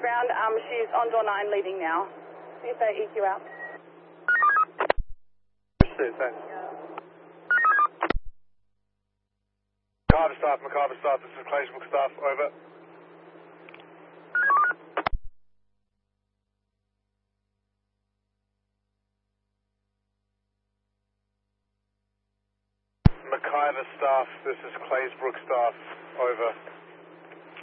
ground. She's on door 9 leaving now. See if they EQ out. Thanks. Macabre staff, this is Claysbrook staff, over. Macabre staff, this is Claysbrook staff, over.